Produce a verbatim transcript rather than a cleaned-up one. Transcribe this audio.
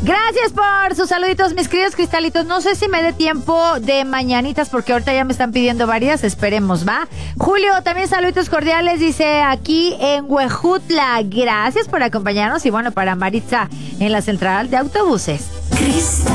Gracias por sus saluditos, mis queridos cristalitos. No sé si me dé tiempo de mañanitas porque ahorita ya me están pidiendo varias. Esperemos, ¿va? Julio, también saluditos cordiales, dice aquí en Huejutla. Gracias por acompañarnos y bueno, para Maritza en la central de autobuses. Cristal.